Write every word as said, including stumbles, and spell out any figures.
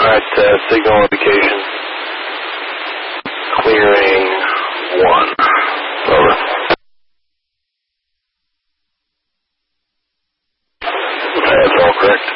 Alright, uh, signal indication. Clearing one. Over. That's all correct.